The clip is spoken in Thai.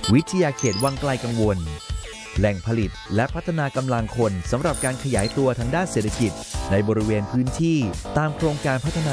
วิทยาเขตวังไกลกังวลแหล่งผลิตและพัฒนากำลังคนสำหรับการขยายตัวทางด้านเศรษฐกิจในบริเวณพื้นที่ตามโครงการพัฒนา